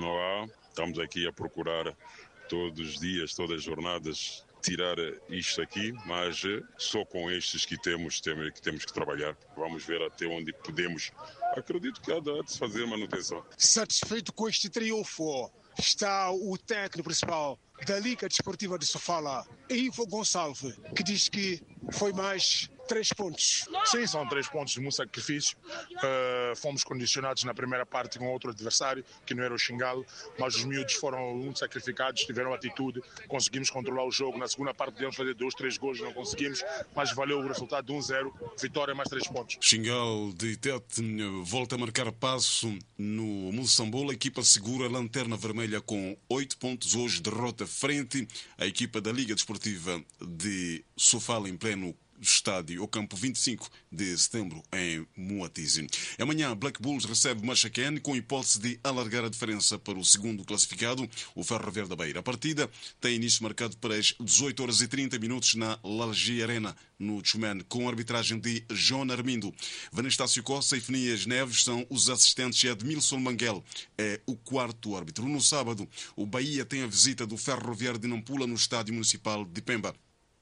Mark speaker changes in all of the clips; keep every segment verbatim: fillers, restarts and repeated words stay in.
Speaker 1: não há. Estamos aqui a procurar todos os dias, todas as jornadas, tirar isto aqui, mas só com estes que temos, temos que temos que trabalhar. Vamos ver até onde podemos. Acredito que há de se fazer manutenção.
Speaker 2: Satisfeito com este triunfo está o técnico principal da Liga Desportiva de Sofala, Ivo Gonçalves, que diz que foi mais três pontos.
Speaker 3: Sim, são três pontos de muito sacrifício. Uh, fomos condicionados na primeira parte com outro adversário, que não era o Xingalo, mas os miúdos foram muito sacrificados, tiveram atitude, conseguimos controlar o jogo. Na segunda parte podíamos fazer dois, três gols, não conseguimos, mas valeu o resultado de um zero, vitória mais três pontos.
Speaker 4: Xingalo de Tete volta a marcar passo no Moçambola. A equipa segura a lanterna vermelha com oito pontos. Hoje derrota frente à equipa da Liga Desportiva de Sofala em pleno estádio, o campo vinte e cinco de setembro em Moatize. Amanhã, Black Bulls recebe Machaquén com hipótese de alargar a diferença para o segundo classificado, o Ferro Verde da Beira. A partida tem início marcado para as dezoito horas e trinta minutos na Lalgi Arena, no Tchumene, com a arbitragem de João Armindo. Vanestácio Costa e Fenias Neves são os assistentes e Edmilson Manguel é o quarto árbitro. No sábado, o Bahia tem a visita do Ferro Verde de Nampula no Estádio Municipal de Pemba.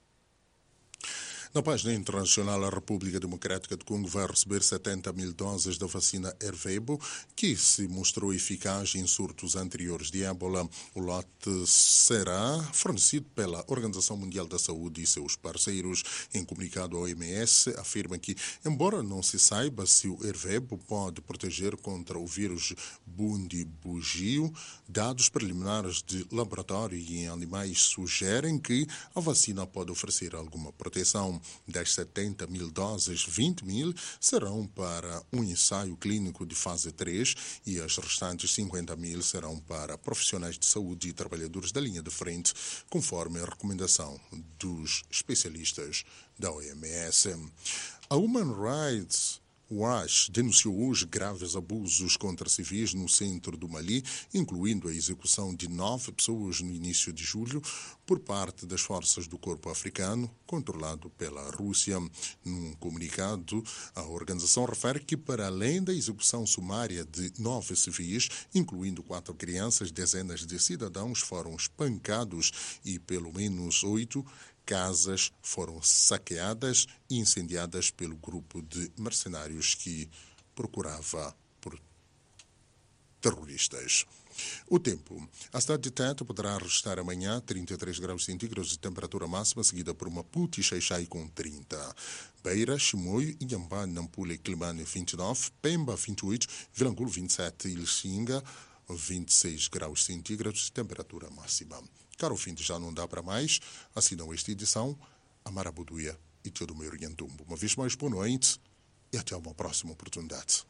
Speaker 5: Na página internacional, a República Democrática do Congo vai receber setenta mil doses da vacina Ervebo, que se mostrou eficaz em surtos anteriores de ébola. O lote será fornecido pela Organização Mundial da Saúde e seus parceiros. Em comunicado, a O M S afirma que, embora não se saiba se o Ervebo pode proteger contra o vírus Bundibugyo, dados preliminares de laboratório e em animais sugerem que a vacina pode oferecer alguma proteção. Das setenta mil doses, vinte mil serão para um ensaio clínico de fase três e as restantes cinquenta mil serão para profissionais de saúde e trabalhadores da linha de frente, conforme a recomendação dos especialistas da O M S. A Human Rights Watch denunciou hoje graves abusos contra civis no centro do Mali, incluindo a execução de nove pessoas no início de julho por parte das forças do corpo africano, controlado pela Rússia. Num comunicado, a organização refere que, para além da execução sumária de nove civis, incluindo quatro crianças, dezenas de cidadãos foram espancados e pelo menos oito casas foram saqueadas e incendiadas pelo grupo de mercenários que procurava por terroristas. O tempo. A cidade de Tete poderá registrar amanhã trinta e três graus centígrados de temperatura máxima, seguida por Maputo e Xai-Xai com trinta. Beira, Chimoio, Inhambane, Nampula e Climane vinte e nove, Pemba vinte e oito, Vilangulo vinte e sete e Lixinga vinte e seis graus centígrados de temperatura máxima. Caro ouvinte, já não dá para mais. Assinam esta edição a Marabuduia e todo o meu Orientumbo. Uma vez mais, boa noite e até uma próxima oportunidade.